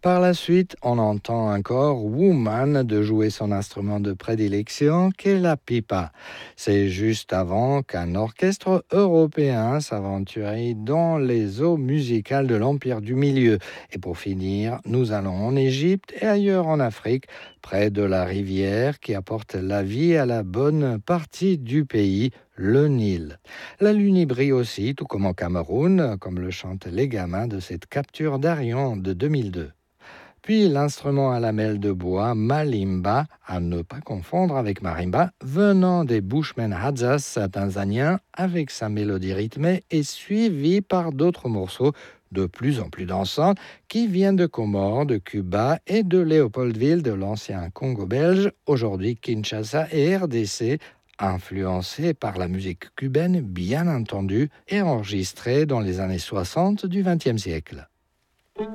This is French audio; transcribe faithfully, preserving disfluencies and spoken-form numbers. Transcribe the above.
Par la suite, on entend encore Woman de jouer son instrument de prédilection qu'est la pipa. C'est juste avant qu'un orchestre européen s'aventure dans les eaux musicales de l'Empire du Milieu. Et pour finir, nous allons en Égypte et ailleurs en Afrique, près de la rivière qui apporte la vie à la bonne partie du pays, le Nil. La lune y brille aussi, tout comme au Cameroun, comme le chantent les gamins de cette capture d'Arion de deux mille deux. Puis l'instrument à lamelles de bois, malimba, à ne pas confondre avec marimba, venant des Bushmen Hadzas tanzaniens, avec sa mélodie rythmée et suivi par d'autres morceaux de plus en plus dansants qui viennent de Comores, de Cuba et de Léopoldville, de l'ancien Congo belge, aujourd'hui Kinshasa et R D C, influencés par la musique cubaine bien entendu et enregistrée dans les années soixante du vingtième siècle.